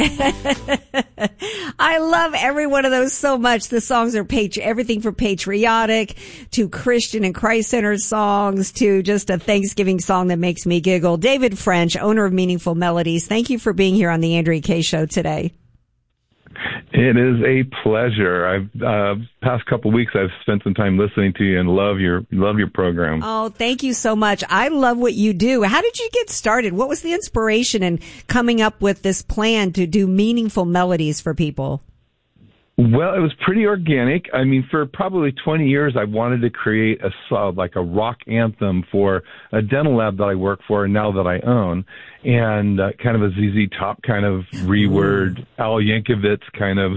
I love every one of those so much. The songs are everything from patriotic to Christian and Christ-centered songs to just a Thanksgiving song that makes me giggle. David French, owner of Meaningful Melodies, thank you for being here on the Andrea Kaye Show today. It is a pleasure. I've past couple of weeks I've spent some time listening to you and love your program. Oh, thank you so much. I love what you do. How did you get started? What was the inspiration in coming up with this plan to do Meaningful Melodies for people? Well, it was pretty organic. I mean, for probably 20 years, I wanted to create like a rock anthem for a dental lab that I work for and now that I own, and kind of a ZZ Top kind of reword, Al Yankovic kind of,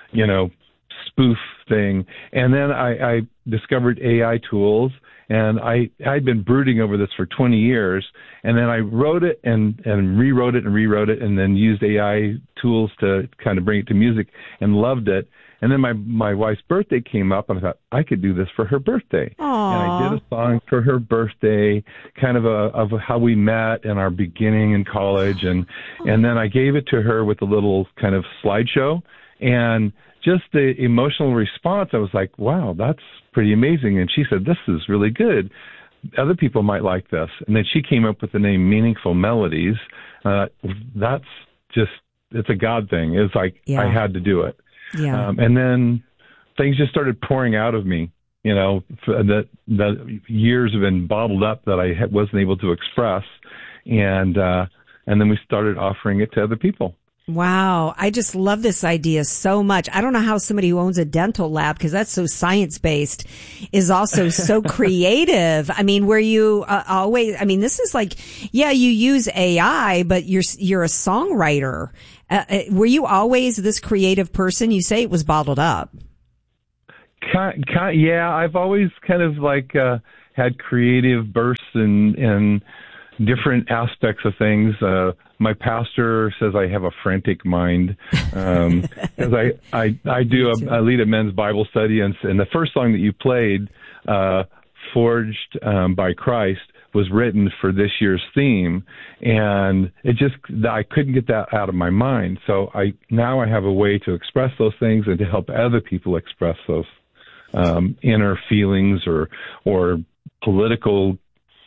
spoof thing. And then I discovered AI tools, and I'd been brooding over this for 20 years, and then I wrote it and rewrote it, and then used AI tools to kind of bring it to music and loved it. And then my wife's birthday came up, and I thought I could do this for her birthday. Aww. And I did a song for her birthday, kind of how we met in our beginning in college, and then I gave it to her with a little kind of slideshow, and just the emotional response, I was like, wow, that's pretty amazing. And she said, this is really good. Other people might like this. And then she came up with the name Meaningful Melodies. That's just, it's a God thing. It's like, yeah. I had to do it. Yeah. And then things just started pouring out of me, that years have been bottled up that I wasn't able to express. And then we started offering it to other people. Wow. I just love this idea so much. I don't know how somebody who owns a dental lab, because that's so science-based, is also so creative. I mean, where you this is like, yeah, you use AI, but you're a songwriter. Were you always this creative person? You say it was bottled up. Yeah, I've always kind of like had creative bursts in different aspects of things. My pastor says I have a frantic mind, because I lead a men's Bible study, and the first song that you played, Forged by Christ, was written for this year's theme, and I couldn't get that out of my mind. So now I have a way to express those things and to help other people express those inner feelings or political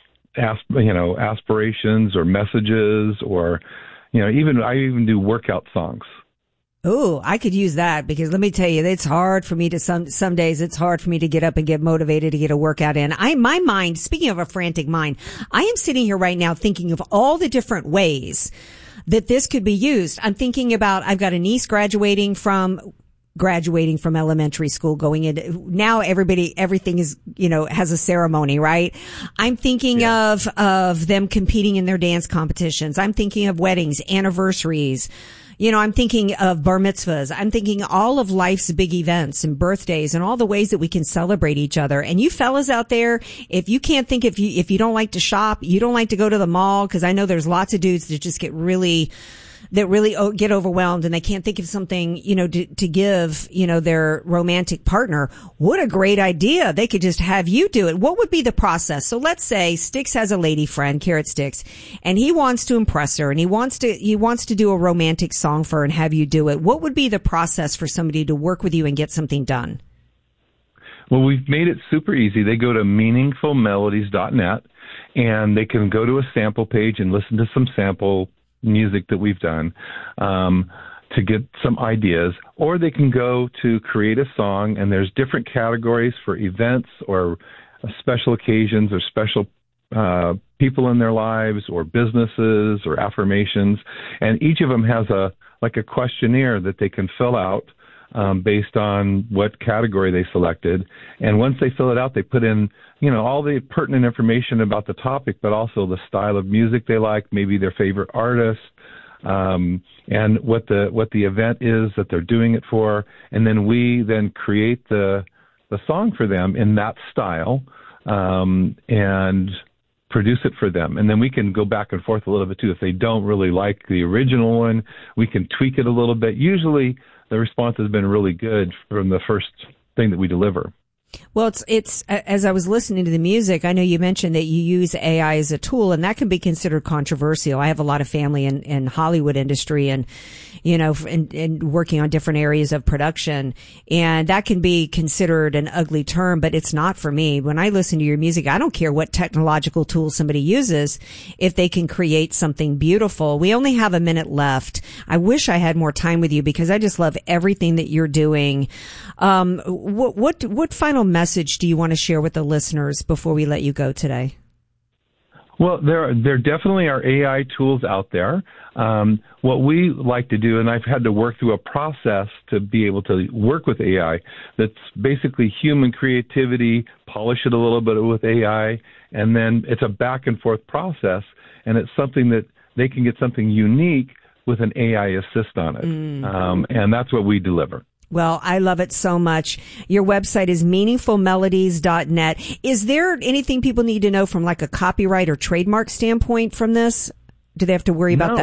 aspirations or messages, or I even do workout songs. Oh, I could use that, because let me tell you, it's hard for me to some days it's hard for me to get up and get motivated to get a workout in. My mind, speaking of a frantic mind, I am sitting here right now thinking of all the different ways that this could be used. I'm thinking about, I've got a niece graduating from elementary school, going into now everything is, has a ceremony, right? I'm thinking of them competing in their dance competitions. I'm thinking of weddings, anniversaries. I'm thinking of bar mitzvahs. I'm thinking all of life's big events and birthdays and all the ways that we can celebrate each other. And you fellas out there, if you can't think, if you don't like to shop, you don't like to go to the mall, because I know there's lots of dudes that just get really get overwhelmed and they can't think of something, to give, their romantic partner. What a great idea. They could just have you do it. What would be the process? So let's say Sticks has a lady friend, Carrot Sticks, and he wants to impress her, and he wants to do a romantic song for her and have you do it. What would be the process for somebody to work with you and get something done? Well, we've made it super easy. They go to meaningfulmelodies.net, and they can go to a sample page and listen to some sample music that we've done to get some ideas, or they can go to create a song, and there's different categories for events or special occasions or special people in their lives or businesses or affirmations, and each of them has a questionnaire that they can fill out based on what category they selected. And once they fill it out, they put in, all the pertinent information about the topic, but also the style of music they like, maybe their favorite artist, and what the event is that they're doing it for. And then we create the song for them in that style, and produce it for them. And then we can go back and forth a little bit too. If they don't really like the original one, we can tweak it a little bit. Usually the response has been really good from the first thing that we deliver. Well, it's as I was listening to the music, I know you mentioned that you use AI as a tool, and that can be considered controversial. I have a lot of family in Hollywood industry and, and working on different areas of production, and that can be considered an ugly term, but it's not for me. When I listen to your music, I don't care what technological tool somebody uses if they can create something beautiful. We only have a minute left. I wish I had more time with you because I just love everything that you're doing. What final message do you want to share with the listeners before we let you go today? Well, there definitely are AI tools out there. What we like to do, and I've had to work through a process to be able to work with AI, that's basically human creativity, polish it a little bit with AI, and then it's a back and forth process, and it's something that they can get something unique with an AI assist on it. And that's what we deliver. Well, I love it so much. Your website is meaningfulmelodies.net. Is there anything people need to know from like a copyright or trademark standpoint from this? Do they have to worry about that?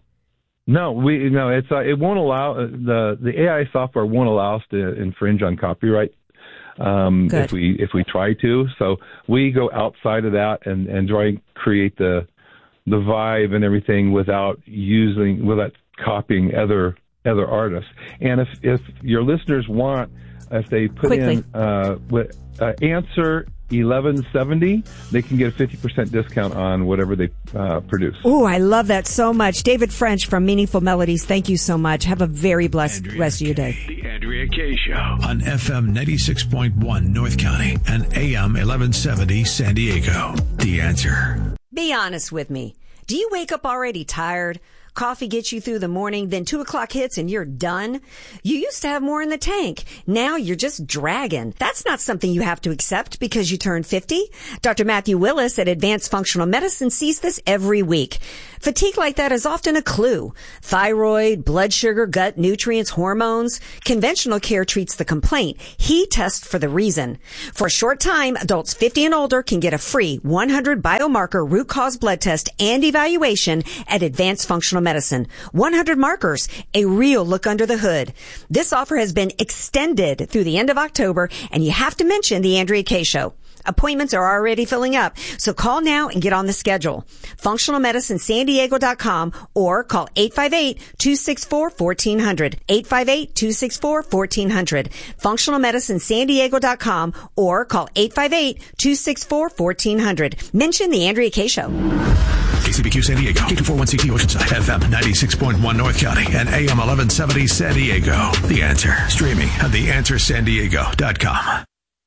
It won't allow the AI software won't allow us to infringe on copyright if we try to. So we go outside of that and try and create the vibe and everything without copying other artists. And if your listeners want, if they put in answer 1170, they can get a 50% discount on whatever they produce. Oh, I love that so much. David French from Meaningful Melodies, thank you so much. Have a very blessed rest of your day. The Andrea Kaye Show on FM 96.1 North County and AM 1170 San Diego. The Answer. Be honest with me. Do you wake up already tired? Coffee gets you through the morning, then 2 o'clock hits and you're done. You used to have more in the tank. Now you're just dragging. That's not something you have to accept because you turned 50. Dr. Matthew Willis at Advanced Functional Medicine sees this every week. Fatigue like that is often a clue. Thyroid, blood sugar, gut, nutrients, hormones. Conventional care treats the complaint. He tests for the reason. For a short time, adults 50 and older can get a free 100 biomarker root cause blood test and evaluation at Advanced Functional Medicine. 100 markers, a real look under the hood. This offer has been extended through the end of October, and you have to mention the Andrea Kaye Show. Appointments are already filling up, so call now and get on the schedule. FunctionalMedicineSanDiego.com or call 858-264-1400. 858-264-1400. FunctionalMedicineSanDiego.com or call 858-264-1400. Mention the Andrea Kaye Show. KCBQ San Diego, K241CT Oceanside, FM 96.1 North County, and AM 1170 San Diego. The Answer. Streaming at theanswersandiego.com.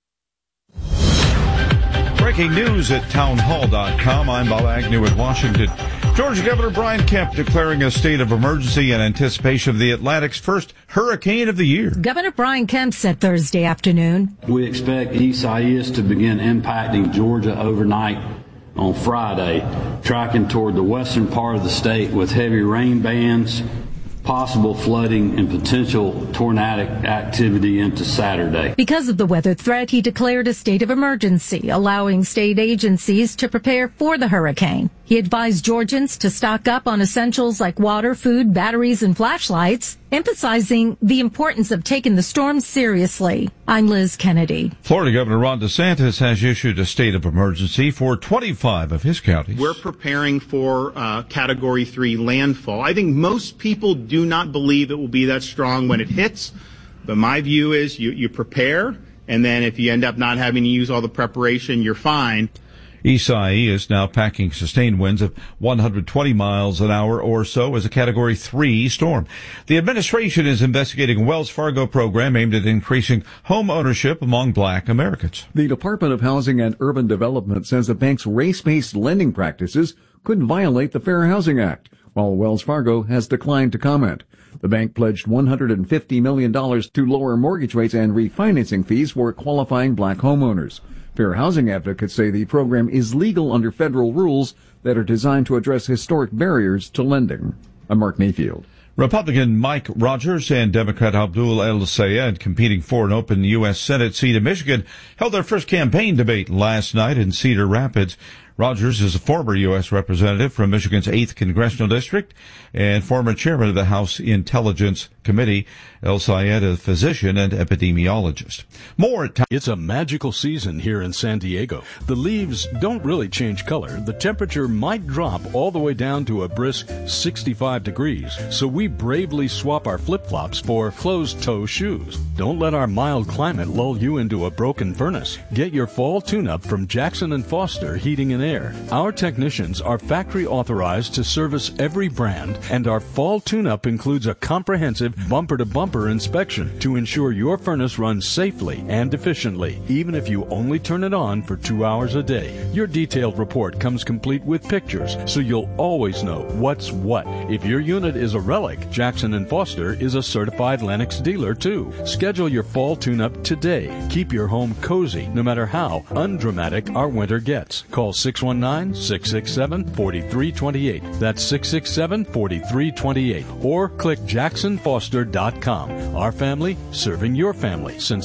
Breaking news at townhall.com. I'm Bob Agnew in Washington. Georgia Governor Brian Kemp declaring a state of emergency in anticipation of the Atlantic's first hurricane of the year. Governor Brian Kemp said Thursday afternoon, we expect Isaias to begin impacting Georgia overnight on Friday, tracking toward the western part of the state with heavy rain bands, possible flooding, and potential tornadic activity into Saturday. Because of the weather threat, he declared a state of emergency, allowing state agencies to prepare for the hurricane. He advised Georgians to stock up on essentials like water, food, batteries, and flashlights, emphasizing the importance of taking the storm seriously. I'm Liz Kennedy. Florida Governor Ron DeSantis has issued a state of emergency for 25 of his counties. We're preparing for Category 3 landfall. I think most people do not believe it will be that strong when it hits, but my view is you prepare, and then if you end up not having to use all the preparation, you're fine. Isai is now packing sustained winds of 120 miles an hour or so as a Category 3 storm. The administration is investigating a Wells Fargo program aimed at increasing home ownership among Black Americans. The Department of Housing and Urban Development says the bank's race-based lending practices could violate the Fair Housing Act, while Wells Fargo has declined to comment. The bank pledged $150 million to lower mortgage rates and refinancing fees for qualifying Black homeowners. Fair housing advocates say the program is legal under federal rules that are designed to address historic barriers to lending. I'm Mark Mayfield. Republican Mike Rogers and Democrat Abdul El-Sayed, competing for an open U.S. Senate seat in Michigan, held their first campaign debate last night in Cedar Rapids. Rogers is a former U.S. representative from Michigan's 8th Congressional District and former chairman of the House Intelligence Committee. El Sayed, a physician and epidemiologist. More at It's a magical season here in San Diego. The leaves don't really change color. The temperature might drop all the way down to a brisk 65 degrees. So we bravely swap our flip-flops for closed-toe shoes. Don't let our mild climate lull you into a broken furnace. Get your fall tune-up from Jackson & Foster Heating and Air. Our technicians are factory authorized to service every brand, and our fall tune-up includes a comprehensive bumper-to-bumper inspection to ensure your furnace runs safely and efficiently, even if you only turn it on for 2 hours a day. Your detailed report comes complete with pictures, so you'll always know what's what. If your unit is a relic, Jackson & Foster is a certified Lennox dealer too. Schedule your fall tune-up today. Keep your home cozy, no matter how undramatic our winter gets. Call 619-667-4328. That's 667-4328. Or click jacksonfoster.com. Our family serving your family since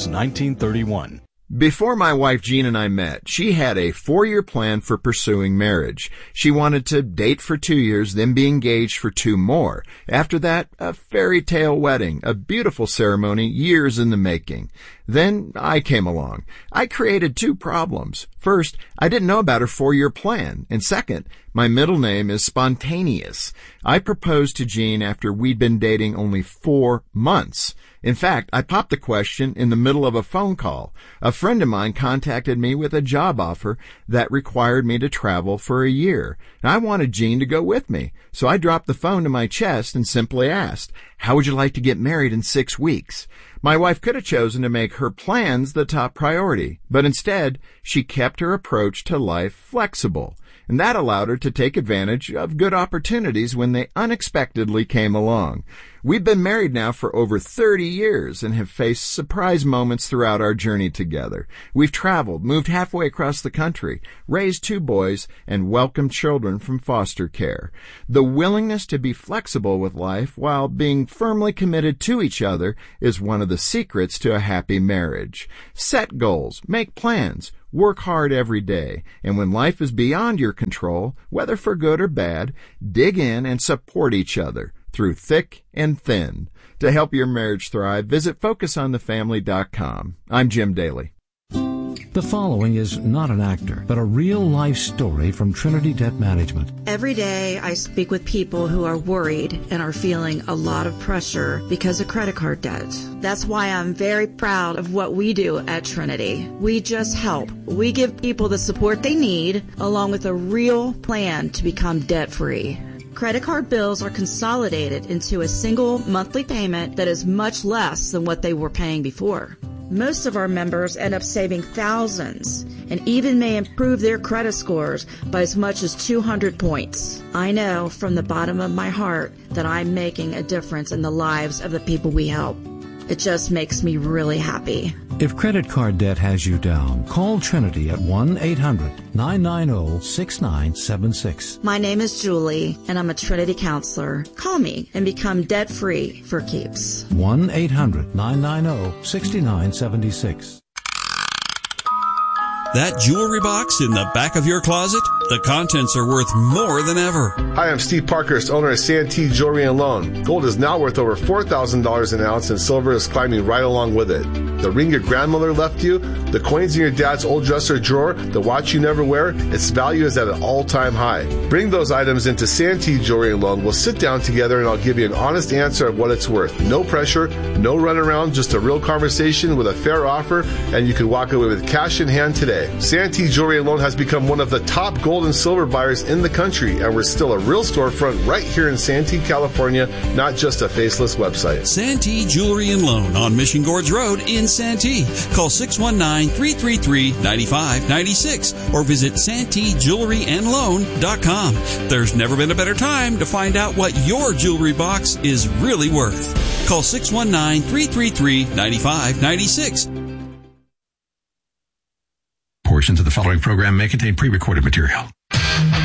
1931. Before my wife Jean and I met, she had a 4-year plan for pursuing marriage. She wanted to date for 2 years, then be engaged for 2 more. After that, a fairy tale wedding, a beautiful ceremony, years in the making. Then I came along. I created 2 problems. First, I didn't know about her 4-year plan. And second, my middle name is Spontaneous. I proposed to Jean after we'd been dating only 4 months. In fact, I popped the question in the middle of a phone call. A friend of mine contacted me with a job offer that required me to travel for a year. And I wanted Jean to go with me. So I dropped the phone to my chest and simply asked, "How would you like to get married in 6 weeks?" My wife could have chosen to make her plans the top priority, but instead, she kept her approach to life flexible. And that allowed her to take advantage of good opportunities when they unexpectedly came along. We've been married now for over 30 years and have faced surprise moments throughout our journey together. We've traveled, moved halfway across the country, raised 2 boys, and welcomed children from foster care. The willingness to be flexible with life while being firmly committed to each other is one of the secrets to a happy marriage. Set goals, make plans, work hard every day, and when life is beyond your control, whether for good or bad, dig in and support each other through thick and thin. To help your marriage thrive, visit FocusOnTheFamily.com. I'm Jim Daly. The following is not an actor, but a real-life story from Trinity Debt Management. Every day I speak with people who are worried and are feeling a lot of pressure because of credit card debt. That's why I'm very proud of what we do at Trinity. We just help. We give people the support they need, along with a real plan to become debt-free. Credit card bills are consolidated into a single monthly payment that is much less than what they were paying before. Most of our members end up saving thousands and even may improve their credit scores by as much as 200 points. I know from the bottom of my heart that I'm making a difference in the lives of the people we help. It just makes me really happy. If credit card debt has you down, call Trinity at 1-800-990-6976. My name is Julie, and I'm a Trinity counselor. Call me and become debt-free for keeps. 1-800-990-6976. That jewelry box in the back of your closet? The contents are worth more than ever. Hi, I'm Steve Parkhurst, owner of Santee Jewelry and Loan. Gold is now worth over $4,000 an ounce, and silver is climbing right along with it. The ring your grandmother left you, the coins in your dad's old dresser drawer, the watch you never wear, its value is at an all-time high. Bring those items into Santee Jewelry and Loan. We'll sit down together and I'll give you an honest answer of what it's worth. No pressure, no runaround, just a real conversation with a fair offer, and you can walk away with cash in hand today. Santee Jewelry and Loan has become one of the top gold and silver buyers in the country, and we're still a real storefront right here in Santee, California, not just a faceless website. Santee Jewelry and Loan on Mission Gorge Road in Santee. Call 619-333-9596 or visit SanteeJewelryandLoan.com. There's never been a better time to find out what your jewelry box is really worth. Call 619-333-9596. Portions of the following program may contain pre-recorded material.